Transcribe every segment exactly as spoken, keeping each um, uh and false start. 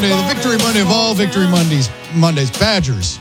The Victory Monday of all Victory Mondays. Mondays. Badgers,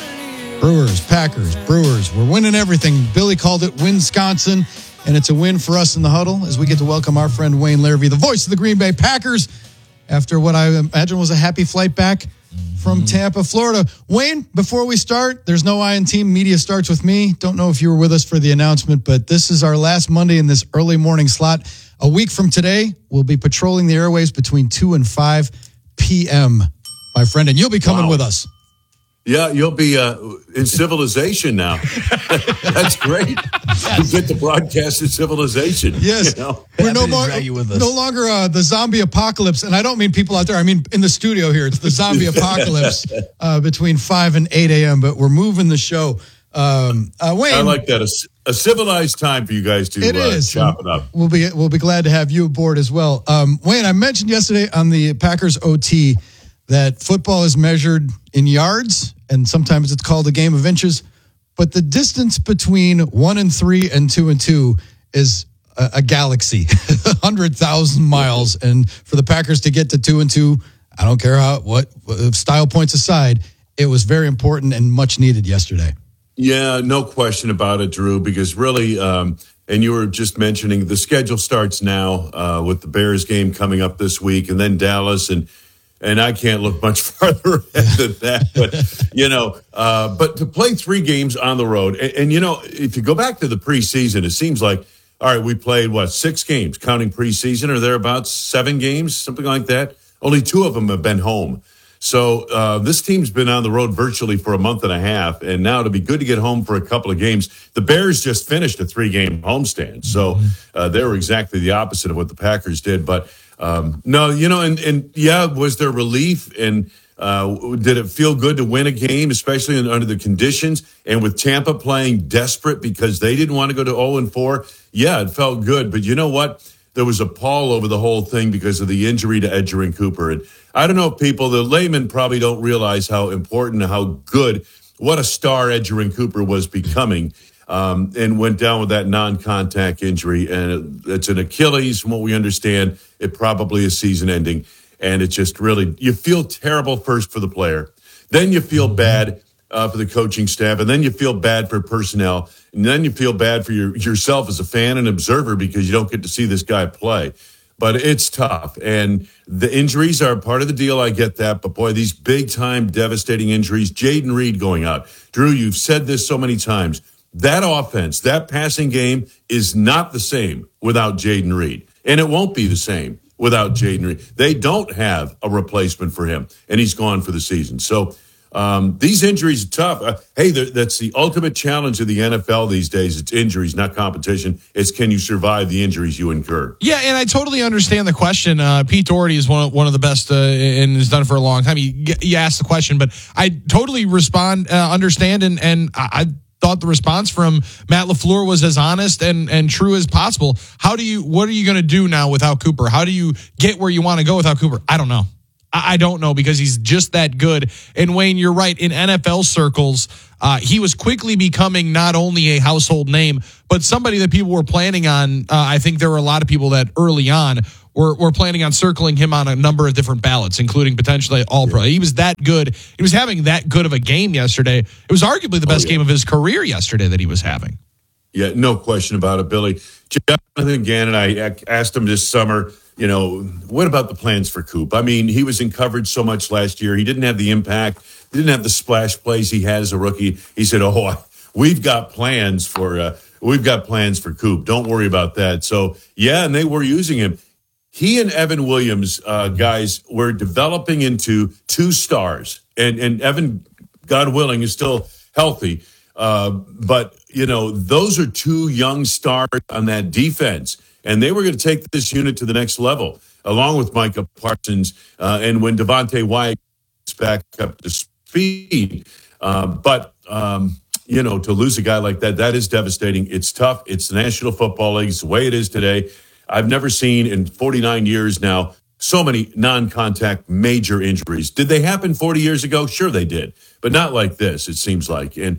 Brewers, Packers, Brewers. We're winning everything. Billy called it Wisconsin, and it's a win for us in the huddle as we get to welcome our friend Wayne Larrivee, the voice of the Green Bay Packers, after what I imagine was a happy flight back from Tampa, Florida. Wayne, before we start, there's no I in team. Media starts with me. Don't know if you were with us for the announcement, but this is our last Monday in this early morning slot. A week from today, we'll be patrolling the airwaves between two and five p.m., my friend, and you'll be coming wow. with us. Yeah, you'll be uh, in civilization now. That's great. Yes. You get to broadcast in civilization. Yes. You know? We're no, more, no longer uh, the zombie apocalypse, and I don't mean people out there. I mean in the studio here. It's the zombie apocalypse uh, between five and eight a.m., but we're moving the show. Um, uh, Wayne, I like that. A, a civilized time for you guys to it uh, is. chop it up. We'll be, we'll be glad to have you aboard as well. Um, Wayne, I mentioned yesterday on the Packers O T that football is measured in yards, and sometimes it's called a game of inches, but the distance between one and three and two and two is a, a galaxy, one hundred thousand miles. And for the Packers to get to two and two, I don't care how, what, style points aside, it was very important and much needed yesterday. Yeah, no question about it, Drew, because really, um, and you were just mentioning the schedule starts now uh, with the Bears game coming up this week and then Dallas, and and I can't look much farther ahead than that. But, you know, uh, but to play three games on the road, and, and, you know, if you go back to the preseason, it seems like, all right, we played, what, six games, counting preseason, or thereabouts, seven games, something like that. Only two of them have been home. So uh, this team's been on the road virtually for a month and a half, and now to be good to get home for a couple of games. The Bears just finished a three-game homestand, so uh, they were exactly the opposite of what the Packers did. But um, no, you know, and, and yeah, was there relief, and uh, did it feel good to win a game, especially in, under the conditions, and with Tampa playing desperate because they didn't want to go to oh and four? Yeah, it felt good, but you know what? There was a pall over the whole thing because of the injury to Edgerrin Cooper. And I don't know if people, the laymen probably don't realize how important, how good, what a star Edgerrin Cooper was becoming, um, and went down with that non-contact injury. And it, it's an Achilles, from what we understand. It probably is season ending. And it just really, you feel terrible first for the player. Then you feel bad uh, for the coaching staff. And then you feel bad for personnel. And then you feel bad for your, yourself as a fan and observer because you don't get to see this guy play. But it's tough. And the injuries are part of the deal. I get that. But, boy, these big-time devastating injuries, Jayden Reed going out. Drew, you've said this so many times. That offense, that passing game is not the same without Jayden Reed. And it won't be the same without Jayden Reed. They don't have a replacement for him, and he's gone for the season. So, Um, these injuries are tough. Uh, hey, that's the ultimate challenge of the N F L these days. It's injuries, not competition. It's can you survive the injuries you incur? Yeah, and I totally understand the question. Uh, Pete Doherty is one of, one of the best uh, and has done it for a long time. You, you asked the question, but I totally respond, uh, understand, and, and I, I thought the response from Matt LaFleur was as honest and, and true as possible. How do you, what are you going to do now without Cooper? How do you get where you want to go without Cooper? I don't know. I don't know because he's just that good. And Wayne, you're right. In N F L circles, uh, he was quickly becoming not only a household name, but somebody that people were planning on. Uh, I think there were a lot of people that early on were, were planning on circling him on a number of different ballots, including potentially All-Pro. He was that good. He was having that good of a game yesterday. It was arguably the best oh, yeah. game of his career yesterday that he was having. Yeah, no question about it, Billy. Jonathan Gannon, I asked him this summer, you know, what about the plans for Coop? I mean, he was in coverage so much last year. He didn't have the impact. He didn't have the splash plays he had as a rookie. He said, oh, we've got plans for uh, we've got plans for Coop. Don't worry about that. So, yeah, and they were using him. He and Evan Williams, uh, guys, were developing into two stars. And, and Evan, God willing, is still healthy. Uh, but, you know, those are two young stars on that defense. And they were going to take this unit to the next level, along with Micah Parsons. Uh, and when Devontae Wyatt gets back up to speed. Uh, but, um, you know, to lose a guy like that, that is devastating. It's tough. It's the National Football League. It's the way it is today. I've never seen in forty-nine years now so many non-contact major injuries. Did they happen forty years ago? Sure they did. But not like this, it seems like. And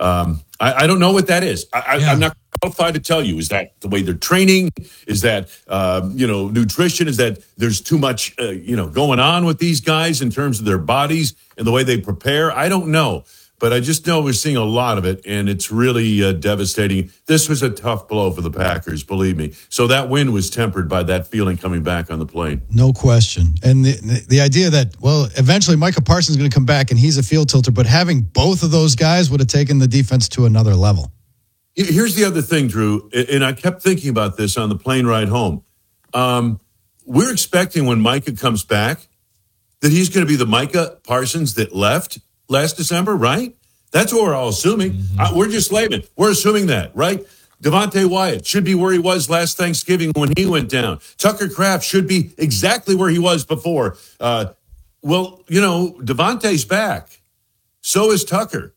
Um, I, I don't know what that is. I, Yeah. I, I'm not qualified to tell you. Is that the way they're training? Is that, um, you know, nutrition? Is that there's too much, uh, you know, going on with these guys in terms of their bodies and the way they prepare? I don't know. But I just know we're seeing a lot of it, and it's really uh, devastating. This was a tough blow for the Packers, believe me. So that win was tempered by that feeling coming back on the plane. No question. And the, the idea that, well, eventually Micah Parsons is going to come back and he's a field tilter, but having both of those guys would have taken the defense to another level. Here's the other thing, Drew, and I kept thinking about this on the plane ride home. Um, we're expecting when Micah comes back that he's going to be the Micah Parsons that left last December, right? That's what we're all assuming. Mm-hmm. Uh, we're just laymen. We're assuming that, right? Devontae Wyatt should be where he was last Thanksgiving when he went down. Tucker Kraft should be exactly where he was before. Uh, well, you know, Devontae's back. So is Tucker.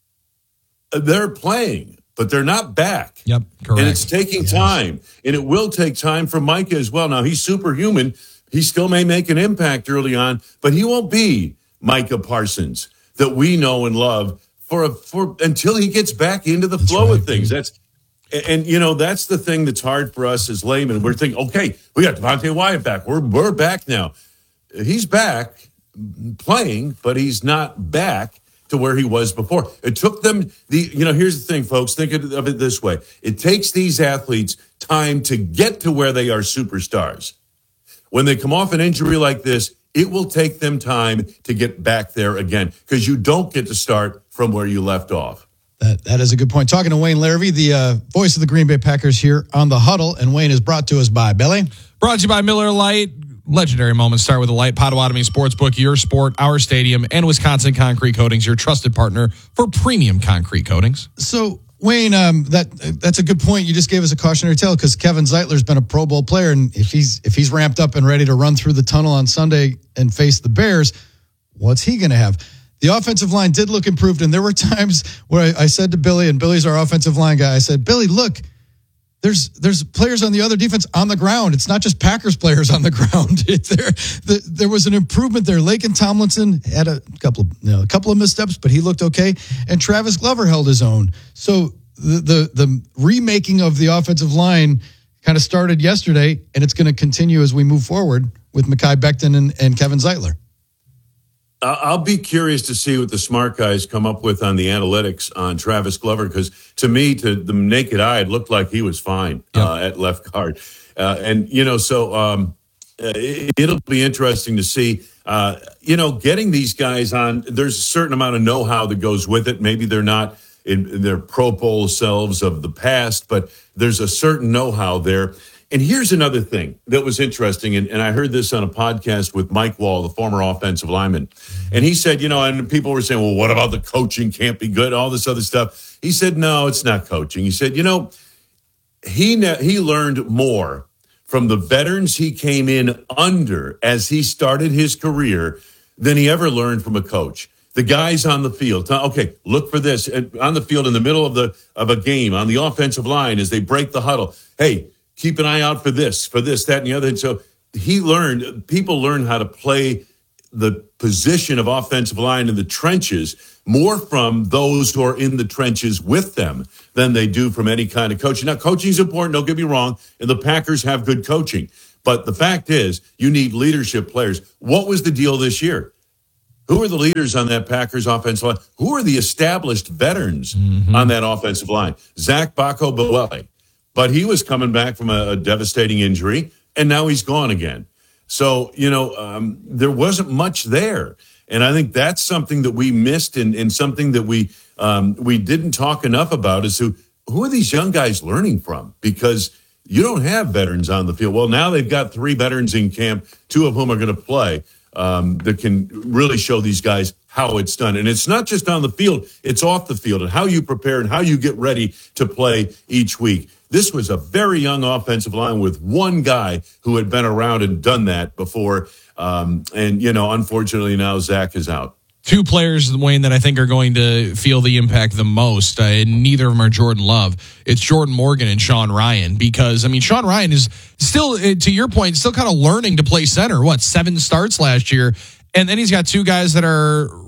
Uh, they're playing, but they're not back. Yep, correct. And it's taking yes. time. And it will take time for Micah as well. Now, he's superhuman. He still may make an impact early on, but he won't be Micah Parsons that we know and love for a, for until he gets back into the that's flow right, of things. dude. That's and, and you know that's the thing that's hard for us as laymen. We're thinking, okay, we got Devontae Wyatt back. We're we're back now. He's back playing, but he's not back to where he was before. It took them the you know. Here's the thing, folks. Think of it this way: it takes these athletes time to get to where they are superstars. When they come off an injury like this, it will take them time to get back there again because you don't get to start from where you left off. That, that is a good point. Talking to Wayne Larrivee, the uh, voice of the Green Bay Packers here on The Huddle, and Wayne is brought to us by Billy. Brought to you by Miller Lite. Legendary moments start with a light. Potawatomi Sportsbook, your sport, our stadium, and Wisconsin Concrete Coatings, your trusted partner for premium concrete coatings. So, Wayne, um, that that's a good point. You just gave us a cautionary tale because Kevin Zeitler's been a Pro Bowl player, and if he's if he's ramped up and ready to run through the tunnel on Sunday and face the Bears, what's he going to have? The offensive line did look improved, and there were times where I, I said to Billy, and Billy's our offensive line guy, I said, Billy, look, there's there's players on the other defense on the ground. It's not just Packers players on the ground. It, there, the, there was an improvement there. Laken Tomlinson had a couple of you know, a couple of missteps, but he looked okay. And Travis Glover held his own. So the the, the remaking of the offensive line kind of started yesterday, and it's going to continue as we move forward with Mekhi Becton and, and Kevin Zeitler. I'll be curious to see what the smart guys come up with on the analytics on Travis Glover, because to me, to the naked eye, it looked like he was fine yep. uh, at left guard. Uh, and, you know, so um, it, it'll be interesting to see, uh, you know, getting these guys on. There's a certain amount of know-how that goes with it. Maybe they're not in their Pro Bowl selves of the past, but there's a certain know-how there. And here's another thing that was interesting, and, and I heard this on a podcast with Mike Wall, the former offensive lineman, and he said, you know, and people were saying, well, what about the coaching can't be good, all this other stuff. He said, no, it's not coaching. He said, you know, he ne- he learned more from the veterans he came in under as he started his career than he ever learned from a coach. The guys on the field, okay, look for this, on the field in the middle of the of a game, on the offensive line as they break the huddle. Hey, keep an eye out for this, for this, that, and the other. And so he learned, people learn how to play the position of offensive line in the trenches more from those who are in the trenches with them than they do from any kind of coaching. Now, coaching is important, don't get me wrong, and the Packers have good coaching. But the fact is, you need leadership players. What was the deal this year? Who are the leaders on that Packers offensive line? Who are the established veterans mm-hmm. on that offensive line? Zach Bacco Boele. But he was coming back from a, a devastating injury, and now he's gone again. So, you know, um, there wasn't much there. And I think that's something that we missed and, and something that we um, we didn't talk enough about is who, who are these young guys learning from? Because you don't have veterans on the field. Well, now they've got three veterans in camp, two of whom are going to play, um, that can really show these guys how it's done. And it's not just on the field, it's off the field and how you prepare and how you get ready to play each week. This was a very young offensive line with one guy who had been around and done that before. Um, and, you know, unfortunately now Zach is out. Two players, Wayne, that I think are going to feel the impact the most, uh, and neither of them are Jordan Love. It's Jordan Morgan and Sean Ryan, because, I mean, Sean Ryan is still, to your point, still kind of learning to play center. What, seven starts last year? And then he's got two guys that are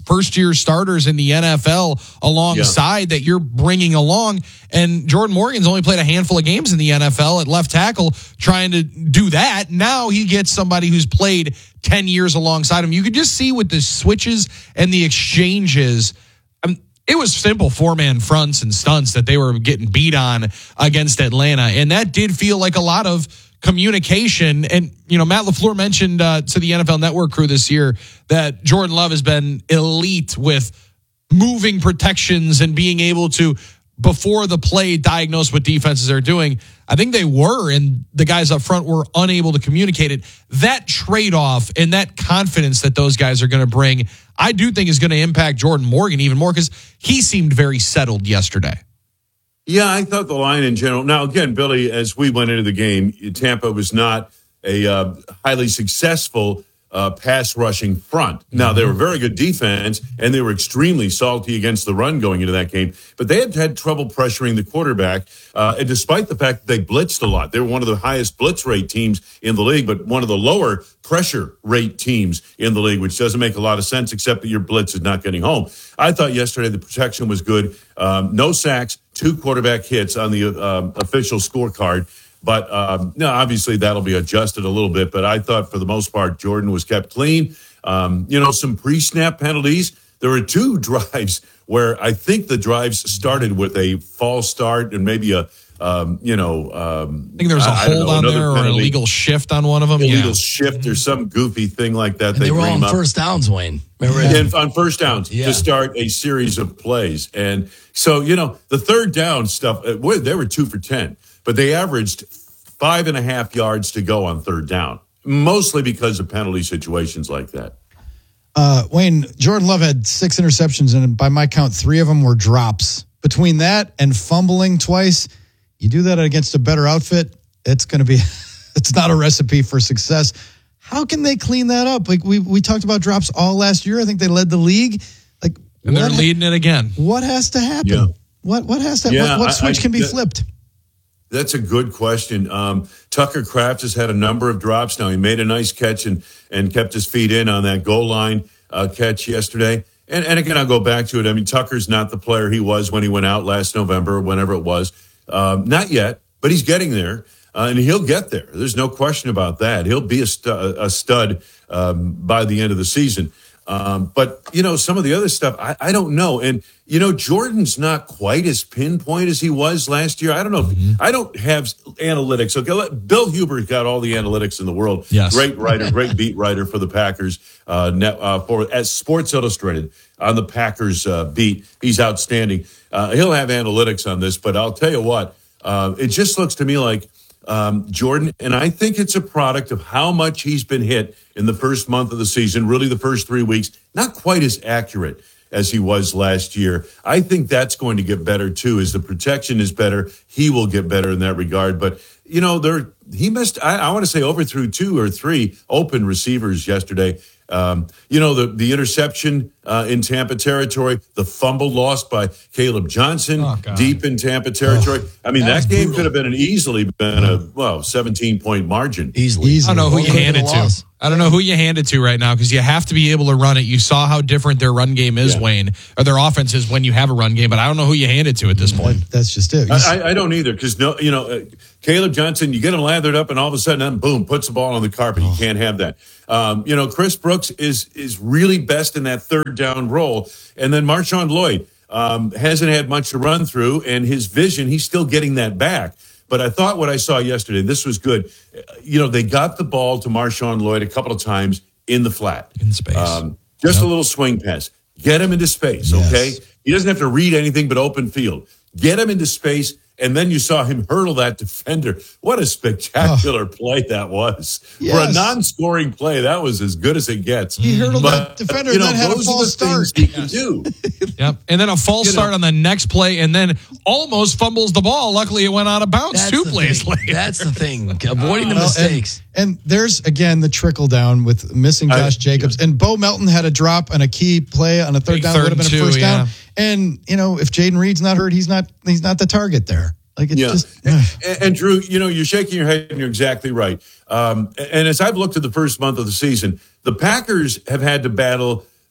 first-year starters in the N F L alongside yeah. that you're bringing along. And Jordan Morgan's only played a handful of games in the N F L at left tackle trying to do that. Now he gets somebody who's played ten years alongside him. You could just see with the switches and the exchanges, um, it was simple four-man fronts and stunts that they were getting beat on against Atlanta. And that did feel like a lot of communication. And, you know, Matt LaFleur mentioned uh, to the N F L Network crew this year that Jordan Love has been elite with moving protections and being able to, before the play, diagnose what defenses are doing. I think they were, and the guys up front were unable to communicate it. That trade-off and that confidence that those guys are going to bring, I do think is going to impact Jordan Morgan even more because he seemed very settled yesterday. Yeah, I thought the line in general. Now, again, Billy, as we went into the game, Tampa was not a uh, highly successful uh, pass rushing front. Now, they were very good defense, and they were extremely salty against the run going into that game. But they had had trouble pressuring the quarterback, uh, and despite the fact that they blitzed a lot. They were one of the highest blitz rate teams in the league, but one of the lower pressure rate teams in the league, which doesn't make a lot of sense, except that your blitz is not getting home. I thought yesterday the protection was good. Um, no sacks, two quarterback hits on the um, official scorecard. But um, no, obviously that'll be adjusted a little bit. But I thought for the most part, Jordan was kept clean. Um, you know, some pre-snap penalties. There were two drives where I think the drives started with a false start and maybe a, um, you know. Um, I think there was a I, hold I on there or an penalty. illegal shift on one of them. Illegal yeah. shift or some goofy thing like that. And they, they were all on first downs, Wayne. Remember and on first downs yeah. to start a series of plays. And so, you know, the third down stuff, they were two for ten, but they averaged five and a half yards to go on third down, mostly because of penalty situations like that. Uh, Wayne, Jordan Love had six interceptions, and by my count, three of them were drops. Between that and fumbling twice, you do that against a better outfit, it's going to be, it's not a recipe for success. How can they clean that up? Like we we talked about drops all last year. I think they led the league. Like, and they're leading it again. What has to happen? Yeah. What what has to? Yeah, what, what switch I, I, can be that, flipped? That's a good question. Um, Tucker Kraft has had a number of drops now. He made a nice catch and and kept his feet in on that goal line uh, catch yesterday. And and again, I'll go back to it. I mean, Tucker's not the player he was when he went out last November or whenever it was. Um, not yet, but he's getting there. Uh, and he'll get there. There's no question about that. He'll be a, stu- a stud um, by the end of the season. Um, but, you know, some of the other stuff, I, I don't know. And, you know, Jordan's not quite as pinpoint as he was last year. I don't know. Mm-hmm. I don't have analytics. Okay, let, Bill Huber's got all the analytics in the world. Yes. Great writer, great beat writer for the Packers, uh, net, uh, for as Sports Illustrated on the Packers uh, beat. He's outstanding. Uh, he'll have analytics on this, but I'll tell you what, uh, it just looks to me like Um, Jordan, and I think it's a product of how much he's been hit in the first month of the season, really the first three weeks, not quite as accurate as he was last year. I think that's going to get better too. As the protection is better, he will get better in that regard. But, you know, there he missed, I, I want to say, overthrew two or three open receivers yesterday. Um, you know, the, the interception uh, in Tampa territory, the fumble lost by Caleb Johnson oh, deep in Tampa territory. Oh, I mean, that, that game brutal. could have been an easily been a, well, seventeen point margin. Easily. Easily. I don't know who you hand it to. I don't know who you hand it to right now because you have to be able to run it. You saw how different their run game is, yeah. Wayne, or their offense is when you have a run game, but I don't know who you hand it to at this point. That's just it. I, I don't either because, no, you know, uh, Caleb Johnson, you get him lathered up and all of a sudden, then boom, puts the ball on the carpet. Oh. You can't have that. Um, you know, Chris Brooks is is really best in that third down role. And then Marshawn Lloyd um, hasn't had much to run through, and his vision, he's still getting that back. But I thought what I saw yesterday, this was good. You know, they got the ball to Marshawn Lloyd a couple of times in the flat. In space. Um, just yep. a little swing pass. Get him into space, yes. okay? He doesn't have to read anything but open field. Get him into space, and then you saw him hurdle that defender. What a spectacular oh. play that was. Yes. For a non-scoring play, that was as good as it gets. He hurdled but, that defender you know, and then had a false start. He can do. Yep. And then a false you start know. on the next play and then almost fumbles the ball. Luckily, it went out of bounds That's two plays thing. later. That's the thing. Avoiding the well, mistakes. And, and there's, again, the trickle down with missing Josh I, Jacobs. Yeah. And Bo Melton had a drop and a key play on a third Big down. Third would have been a two, first yeah. down. And, you know, if Jaden Reed's not hurt, he's not he's not the target there. Like it's yeah. just. and, and Drew, you know, you're shaking your head and you're exactly right. Um, and as I've looked at the first month of the season, the Packers have had to battle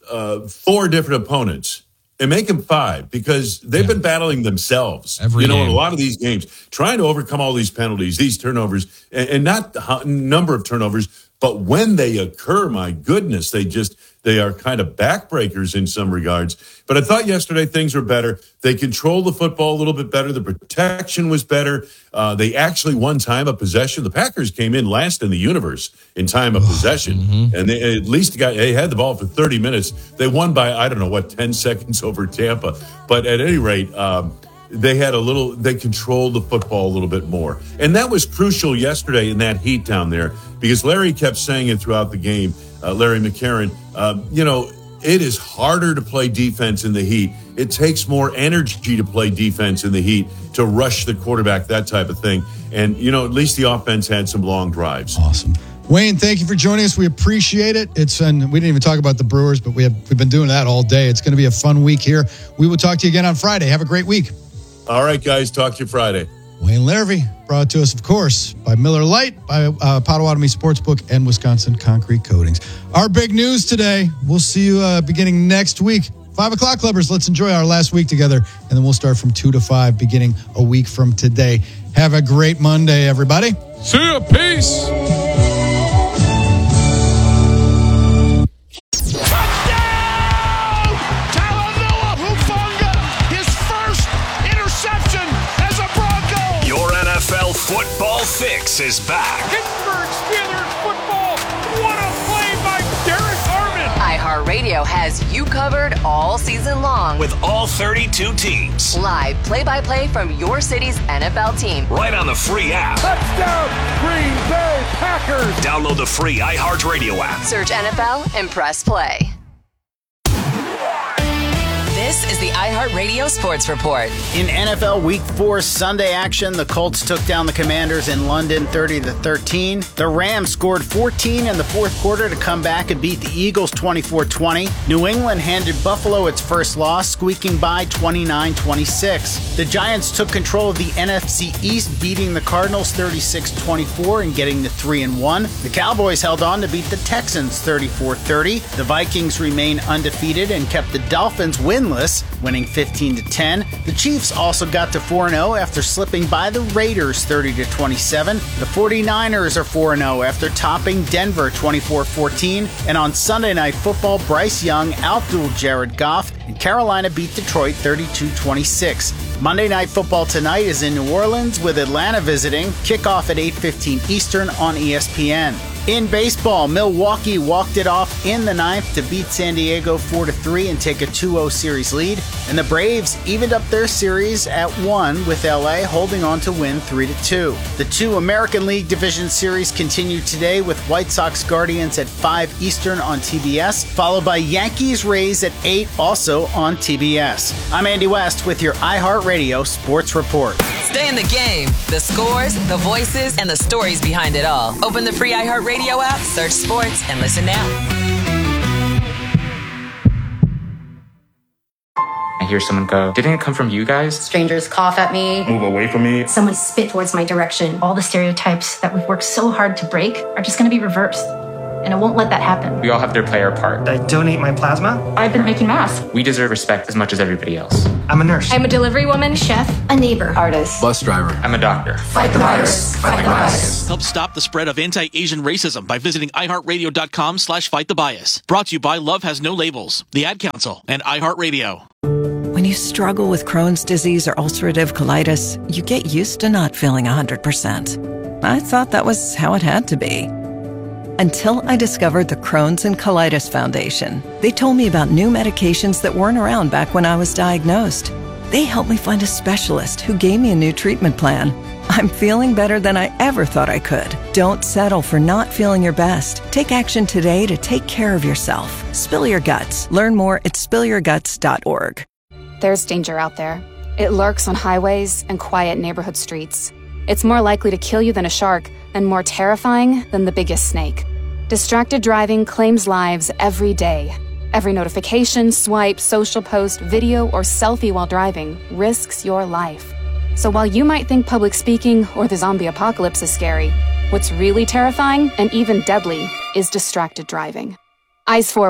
uh, four different opponents and make them five, because they've yeah. been battling themselves. Every you know, game. in a lot of these games, trying to overcome all these penalties, these turnovers, and, and not the number of turnovers, but when they occur, my goodness, they just, they are kind of backbreakers in some regards. But I thought yesterday things were better. They controlled the football a little bit better. The protection was better. Uh, they actually won time of possession. The Packers came in last in the universe in time of possession. Mm-hmm. And they at least got, they had the ball for thirty minutes. They won by, I don't know what, ten seconds over Tampa. But at any rate, um, they had a little, they controlled the football a little bit more. And that was crucial yesterday in that heat down there, because Larry kept saying it throughout the game, uh, Larry McCarron, uh, you know, it is harder to play defense in the heat. It takes more energy to play defense in the heat, to rush the quarterback, that type of thing. And, you know, at least the offense had some long drives. Awesome. Wayne, thank you for joining us. We appreciate it. It's and we didn't even talk about the Brewers, but we have we've been doing that all day. It's going to be a fun week here. We will talk to you again on Friday. Have a great week. All right, guys. Talk to you Friday. Wayne Larrivee, brought to us, of course, by Miller Lite, by uh, Potawatomi Sportsbook, and Wisconsin Concrete Coatings. Our big news today. We'll see you uh, beginning next week. Five o'clock, Clubbers. Let's enjoy our last week together, and then we'll start from two to five, beginning a week from today. Have a great Monday, everybody. See ya. Peace. Football Fix is back. Pittsburgh Steelers football. What a play by Derek Harmon. iHeartRadio has you covered all season long with all thirty-two teams. Live play-by-play from your city's N F L team. Right on the free app. Touchdown, Green Bay Packers. Download the free iHeartRadio app. Search N F L and press play. This is the iHeartRadio Sports Report. In N F L Week four Sunday action, the Colts took down the Commanders in London thirty to thirteen. The Rams scored fourteen in the fourth quarter to come back and beat the Eagles twenty-four twenty. New England handed Buffalo its first loss, squeaking by twenty-nine twenty-six. The Giants took control of the N F C East, beating the Cardinals thirty-six twenty-four and getting to three and one. The Cowboys held on to beat the Texans thirty-four thirty. The Vikings remain undefeated and kept the Dolphins winless, winning fifteen to ten. The Chiefs also got to four and oh after slipping by the Raiders thirty to twenty-seven. The 49ers are four and oh after topping Denver twenty-four fourteen. And on Sunday Night Football, Bryce Young outdueled Jared Goff, and Carolina beat Detroit thirty-two twenty-six. Monday Night Football tonight is in New Orleans with Atlanta visiting. Kickoff at eight fifteen Eastern on E S P N. In baseball, Milwaukee walked it off in the ninth to beat San Diego four to three and take a two oh series lead. And the Braves evened up their series at one with L A holding on to win three to two. The two American League Division series continue today with White Sox Guardians at five Eastern on T B S, followed by Yankees Rays at eight also on T B S. I'm Andy West with your iHeartRadio Sports Report. Stay in the game. The scores, the voices, and the stories behind it all. Open the free iHeartRadio app, search sports, and listen now. I hear someone go, "Didn't it come from you guys?" Strangers cough at me. Move away from me. Someone spit towards my direction. All the stereotypes that we've worked so hard to break are just going to be reversed. And I won't let that happen. We all have to play our part. I donate my plasma. I've been making masks. We deserve respect as much as everybody else. I'm a nurse. I'm a delivery woman, chef, a neighbor, artist, bus driver. I'm a doctor. Fight the virus. Fight the bias. Help stop the spread of anti-Asian racism by visiting iHeartRadio.com slash fight the bias. Brought to you by Love Has No Labels, the Ad Council, and iHeartRadio. When you struggle with Crohn's disease or ulcerative colitis, you get used to not feeling one hundred percent. I thought that was how it had to be. Until I discovered the Crohn's and Colitis Foundation. They told me about new medications that weren't around back when I was diagnosed. They helped me find a specialist who gave me a new treatment plan. I'm feeling better than I ever thought I could. Don't settle for not feeling your best. Take action today to take care of yourself. Spill your guts. Learn more at spill your guts dot org. There's danger out there. It lurks on highways and quiet neighborhood streets. It's more likely to kill you than a shark, and more terrifying than the biggest snake. Distracted driving claims lives every day. Every notification, swipe, social post, video, or selfie while driving risks your life. So while you might think public speaking or the zombie apocalypse is scary, what's really terrifying and even deadly is distracted driving. Eyes forward.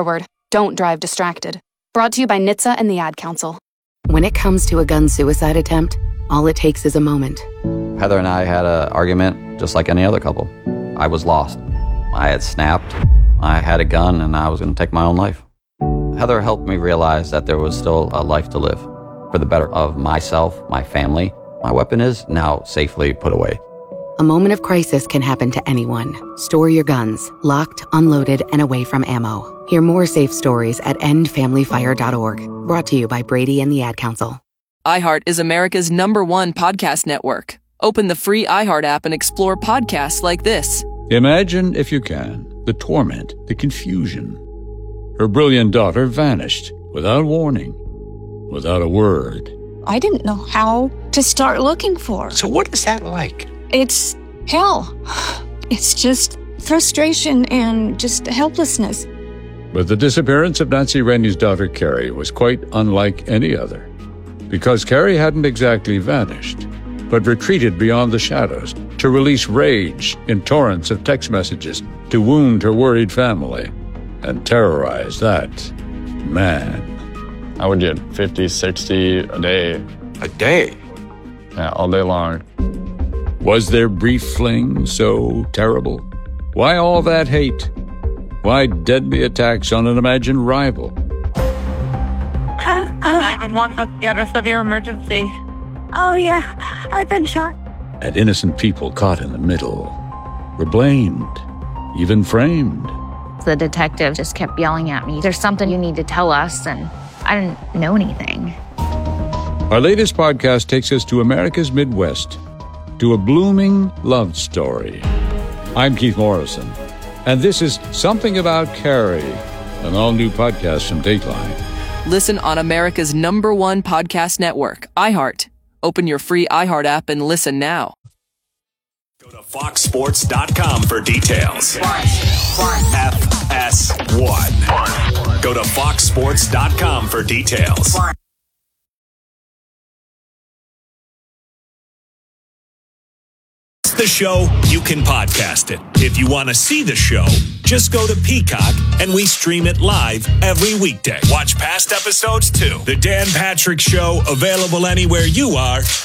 Don't drive distracted. Brought to you by N H T S A and the Ad Council. When it comes to a gun suicide attempt, all it takes is a moment. Heather and I had an argument just like any other couple. I was lost. I had snapped. I had a gun and I was going to take my own life. Heather helped me realize that there was still a life to live for the better of myself, my family. My weapon is now safely put away. A moment of crisis can happen to anyone. Store your guns, locked, unloaded, and away from ammo. Hear more safe stories at end family fire dot org. Brought to you by Brady and the Ad Council. iHeart is America's number one podcast network. Open the free iHeart app and explore podcasts like this. Imagine, if you can, the torment, the confusion. Her brilliant daughter vanished without warning, without a word. I didn't know how to start looking for her. So what is that like? It's hell. It's just frustration and just helplessness. But the disappearance of Nancy Rennie's daughter, Carrie, was quite unlike any other. Because Carrie hadn't exactly vanished, but retreated beyond the shadows to release rage in torrents of text messages to wound her worried family and terrorize that man. I would get fifty, sixty a day. A day? Yeah, all day long. Was their brief fling so terrible? Why all that hate? Why deadly attacks on an imagined rival? nine one one, get a severe emergency. Oh, yeah, I've been shot. And innocent people caught in the middle were blamed, even framed. The detective just kept yelling at me, "There's something you need to tell us," and I didn't know anything. Our latest podcast takes us to America's Midwest, to a blooming love story. I'm Keith Morrison, and this is Something About Carrie, an all-new podcast from Dateline. Listen on America's number one podcast network, iHeart. Open your free iHeart app and listen now. Go to fox sports dot com for details. F S one. Go to fox sports dot com for details. The show, you can podcast it. If you want to see the show, just go to Peacock and we stream it live every weekday. Watch past episodes too. The Dan Patrick Show, available anywhere you are.